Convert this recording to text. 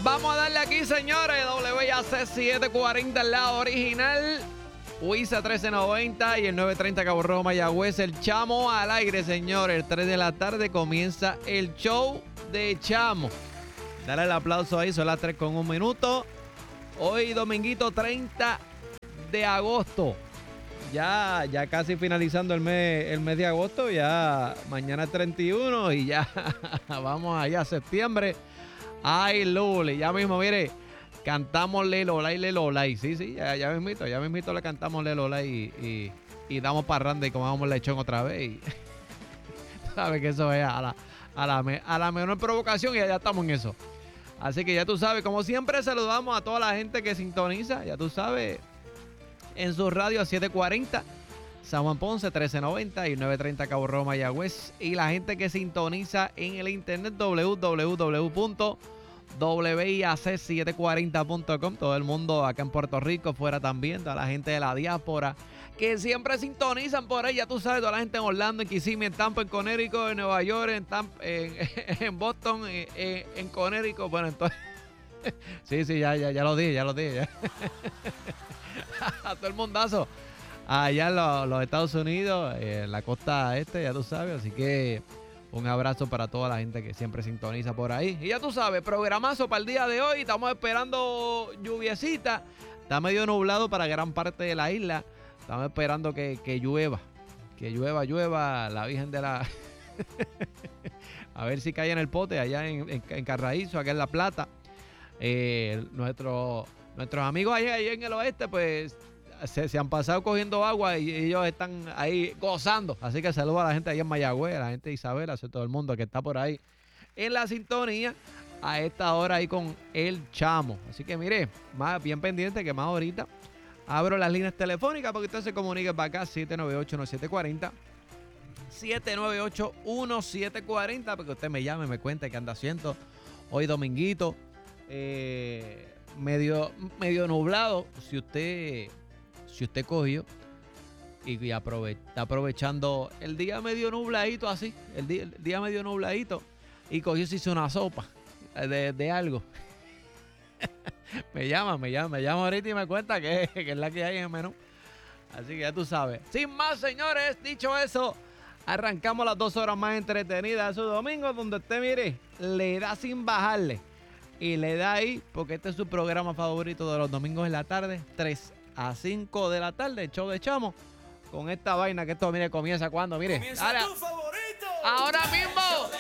Vamos a darle aquí, señores. WIAC 740, el lado original. WISA 1390 y el 930 Cabo Rojo, Mayagüez. El Chamo al aire, señores. 3 de la tarde comienza el show de Chamo. Dale el aplauso ahí, son las 3:01. Hoy, dominguito 30 de agosto. Ya casi finalizando el mes de agosto. Ya mañana es 31 y ya vamos allá a septiembre. Ay, Luli, ya mismo, mire, cantamos Lelolay. Sí, ya mismito le cantamos Lelolay y damos parranda y comamos lechón otra vez. Y sabes que eso es a la menor provocación y ya estamos en eso. Así que ya tú sabes, como siempre saludamos a toda la gente que sintoniza, ya tú sabes, en su radio a 740, San Juan Ponce 1390 y 930 Cabo Rojo, Mayagüez. Y la gente que sintoniza en el internet www.wiac740.com. Todo el mundo acá en Puerto Rico, fuera también, toda la gente de la diáspora que siempre sintonizan por ahí, ya tú sabes, toda la gente en Orlando, en Kissimmee, en Tampa, en Connecticut, en Nueva York, en Boston, en Connecticut. Bueno, entonces, sí, ya lo dije. Ya. A todo el mundazo allá en los Estados Unidos, en la costa este, ya tú sabes. Así que un abrazo para toda la gente que siempre sintoniza por ahí. Y ya tú sabes, programazo para el día de hoy. Estamos esperando lluviecita. Está medio nublado para gran parte de la isla. Estamos esperando que llueva. Que llueva la Virgen de la... A ver si cae en el pote allá en Carraízo, acá en La Plata. Nuestros amigos allá en el oeste, pues se han pasado cogiendo agua y ellos están ahí gozando. Así que saludo a la gente ahí en Mayagüez, a la gente de Isabel, a todo el mundo que está por ahí en la sintonía a esta hora ahí con el Chamo. Así que mire, más bien pendiente que más ahorita abro las líneas telefónicas para que usted se comunique para acá, 798-1740. 798-1740, para que usted me llame, me cuente qué anda haciendo hoy dominguito. Medio nublado. Si usted cogió y está aprovechando el día medio nubladito así, el día medio nubladito, y cogió, se hizo una sopa de algo. me llama ahorita y me cuenta que es la que hay en el menú. Así que ya tú sabes. Sin más, señores, dicho eso, arrancamos las 2 horas más entretenidas de su domingo, donde usted, mire, le da sin bajarle. Y le da ahí, porque este es su programa favorito de los domingos en la tarde, 3 a 5 de la tarde, el show de Chamo. Con esta vaina que esto, mire, comienza cuando, mire. Comienza tu favorito. Ahora mismo.